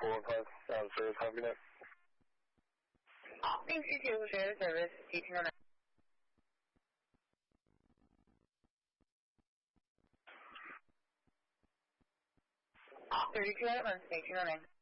415 service. Have a good night. Thanks, you too. Share the service. 1809. 32 at 1809.